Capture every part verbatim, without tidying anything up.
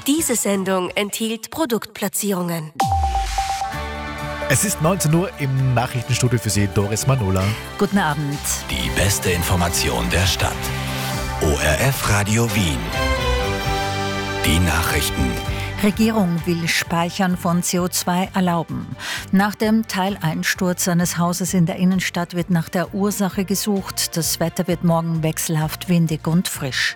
Diese Sendung enthielt Produktplatzierungen. Es ist neunzehn Uhr im Nachrichtenstudio für Sie, Doris Manola. Guten Abend. Die beste Information der Stadt. O R F Radio Wien. Die Nachrichten. Regierung will Speichern von C O zwei erlauben. Nach dem Teileinsturz eines Hauses in der Innenstadt wird nach der Ursache gesucht. Das Wetter wird morgen wechselhaft windig und frisch.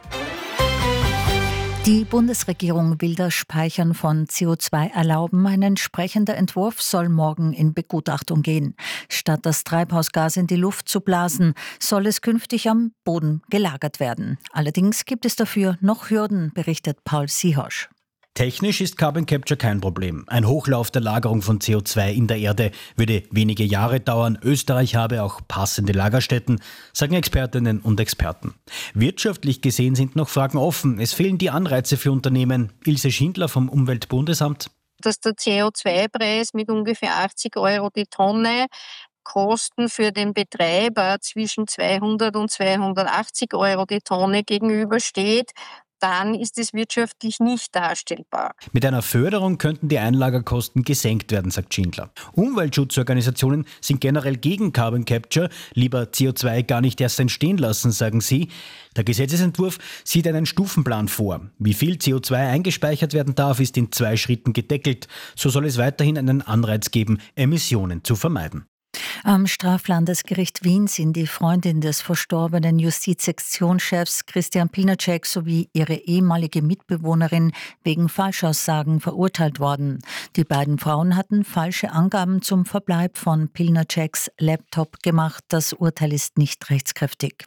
Die Bundesregierung will das Speichern von C O zwei erlauben. Ein entsprechender Entwurf soll morgen in Begutachtung gehen. Statt das Treibhausgas in die Luft zu blasen, soll es künftig am Boden gelagert werden. Allerdings gibt es dafür noch Hürden, berichtet Paul Siehosch. Technisch ist Carbon Capture kein Problem. Ein Hochlauf der Lagerung von C O zwei in der Erde würde wenige Jahre dauern. Österreich habe auch passende Lagerstätten, sagen Expertinnen und Experten. Wirtschaftlich gesehen sind noch Fragen offen. Es fehlen die Anreize für Unternehmen. Ilse Schindler vom Umweltbundesamt. Dass der C O zwei Preis mit ungefähr achtzig Euro die Tonne, Kosten für den Betreiber zwischen zweihundert und zweihundertachtzig Euro die Tonne gegenübersteht, dann ist es wirtschaftlich nicht darstellbar. Mit einer Förderung könnten die Einlagerkosten gesenkt werden, sagt Schindler. Umweltschutzorganisationen sind generell gegen Carbon Capture, lieber C O zwei gar nicht erst entstehen lassen, sagen sie. Der Gesetzesentwurf sieht einen Stufenplan vor. Wie viel C O zwei eingespeichert werden darf, ist in zwei Schritten gedeckelt. So soll es weiterhin einen Anreiz geben, Emissionen zu vermeiden. Am Straflandesgericht Wien sind die Freundin des verstorbenen Justizsektionschefs Christian Pilnacek sowie ihre ehemalige Mitbewohnerin wegen Falschaussagen verurteilt worden. Die beiden Frauen hatten falsche Angaben zum Verbleib von Pilnaceks Laptop gemacht. Das Urteil ist nicht rechtskräftig.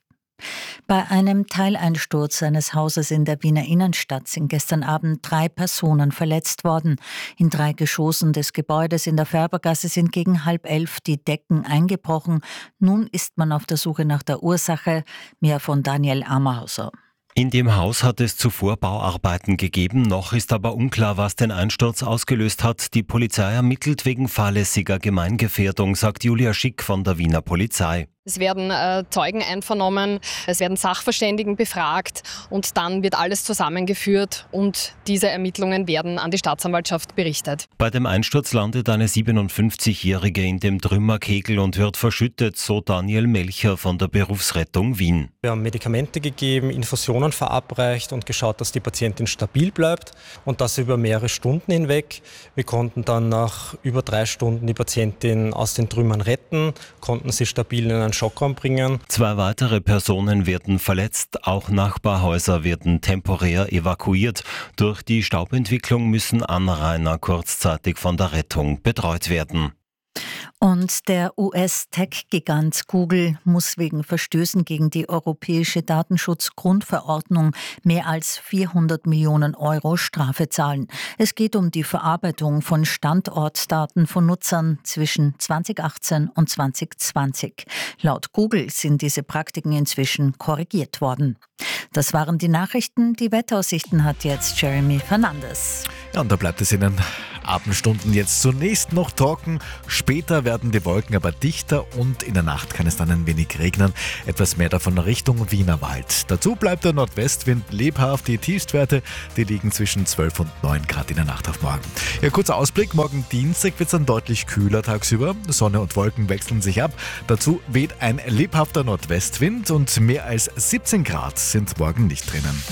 Bei einem Teileinsturz eines Hauses in der Wiener Innenstadt sind gestern Abend drei Personen verletzt worden. In drei Geschossen des Gebäudes in der Färbergasse sind gegen halb elf die Decken eingebrochen. Nun ist man auf der Suche nach der Ursache. Mehr von Daniel Ammerhauser. In dem Haus hat es zuvor Bauarbeiten gegeben, noch ist aber unklar, was den Einsturz ausgelöst hat. Die Polizei ermittelt wegen fahrlässiger Gemeingefährdung, sagt Julia Schick von der Wiener Polizei. Es werden äh, Zeugen einvernommen, es werden Sachverständigen befragt und dann wird alles zusammengeführt und diese Ermittlungen werden an die Staatsanwaltschaft berichtet. Bei dem Einsturz landet eine siebenundfünfzigjährige in dem Trümmerkegel und wird verschüttet, so Daniel Melcher von der Berufsrettung Wien. Wir haben Medikamente gegeben, Infusionen verabreicht und geschaut, dass die Patientin stabil bleibt und das über mehrere Stunden hinweg. Wir konnten dann nach über drei Stunden die Patientin aus den Trümmern retten, konnten sie stabil in einen Schockraum bringen. Zwei weitere Personen werden verletzt, auch Nachbarhäuser werden temporär evakuiert. Durch die Staubentwicklung müssen Anrainer kurzzeitig von der Rettung betreut werden. Und der U S-Tech-Gigant Google muss wegen Verstößen gegen die Europäische Datenschutzgrundverordnung mehr als vierhundert Millionen Euro Strafe zahlen. Es geht um die Verarbeitung von Standortdaten von Nutzern zwischen zweitausendachtzehn und zweitausendzwanzig. Laut Google sind diese Praktiken inzwischen korrigiert worden. Das waren die Nachrichten. Die Wetteraussichten hat jetzt Jeremy Fernandes. Ja, und da bleibt es in den Abendstunden jetzt zunächst noch trocken. Später werden die Wolken aber dichter und in der Nacht kann es dann ein wenig regnen. Etwas mehr davon Richtung Wienerwald. Dazu bleibt der Nordwestwind lebhaft. Die Tiefstwerte, die liegen zwischen zwölf und neun Grad in der Nacht auf morgen. Ja, kurzer Ausblick. Morgen Dienstag wird es dann deutlich kühler tagsüber. Sonne und Wolken wechseln sich ab. Dazu weht ein lebhafter Nordwestwind und mehr als siebzehn Grad sind morgen nicht drinnen.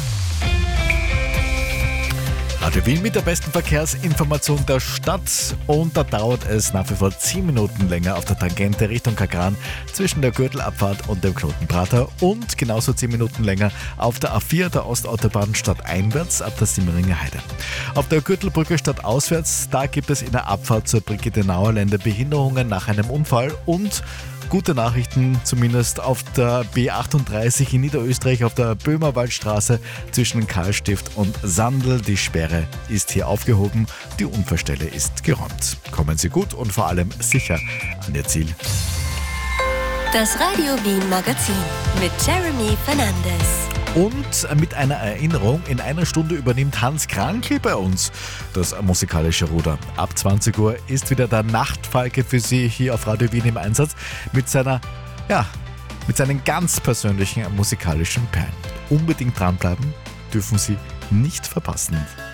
Radio Wien mit der besten Verkehrsinformation der Stadt und da dauert es nach wie vor zehn Minuten länger auf der Tangente Richtung Kagran zwischen der Gürtelabfahrt und dem Knotenprater und genauso zehn Minuten länger auf der A vier der Ostautobahn stadteinwärts ab der Simmeringer Heide. Auf der Gürtelbrücke stadtauswärts, da gibt es in der Abfahrt zur Brigittenauer Lände Behinderungen nach einem Unfall und gute Nachrichten, zumindest auf der B achtunddreißig in Niederösterreich auf der Böhmerwaldstraße zwischen Karlstift und Sandl. Die Sperre ist hier aufgehoben, die Unfallstelle ist geräumt. Kommen Sie gut und vor allem sicher an Ihr Ziel. Das Radio Wien Magazin mit Jeremy Fernandes. Und mit einer Erinnerung, in einer Stunde übernimmt Hans Krankl bei uns das musikalische Ruder. Ab zwanzig Uhr ist wieder der Nachtfalke für Sie hier auf Radio Wien im Einsatz mit seiner, ja, mit seinen ganz persönlichen musikalischen Perlen. Unbedingt dranbleiben, dürfen Sie nicht verpassen.